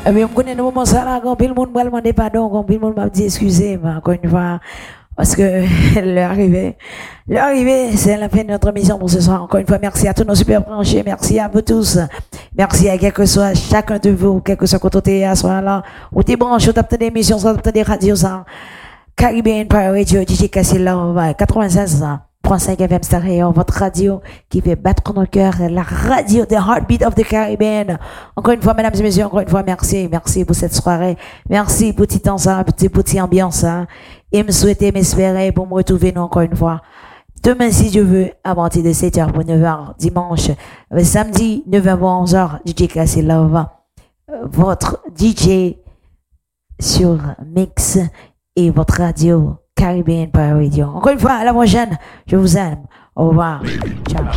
Mais on connaît le moment ça là, quand le monde m'a demandé pardon, quand le monde m'a dit excusez-moi, encore une fois, parce que l'arrivée, c'est la fin de notre mission pour ce soir. Encore une fois, merci à tous nos super branchés, merci à vous tous, merci à quel que soit chacun de vous, quel que soit côté à ce là, ou t'es branché, ou t'as peut-être des émissions, ou t'as des radios, ça. Caribbean Power Radio, DJ Cassillo, 96.5 FM Stereo, votre radio qui fait battre nos cœurs, la radio des Heartbeat of the Caribbean. Encore une fois, mesdames et messieurs, encore une fois, merci pour cette soirée. Merci pour petit ensemble, petite ambiance, hein. Et me souhaiter, m'espérer pour me retrouver nous encore une fois. Demain, si Dieu veut, à partir de 7h pour 9h, dimanche, samedi, 9h pour 11h, DJ Cassillo, votre DJ sur Mix et votre radio Caribbean Power Radio. Encore une fois, à la prochaine. Je vous aime. Au revoir. Ciao.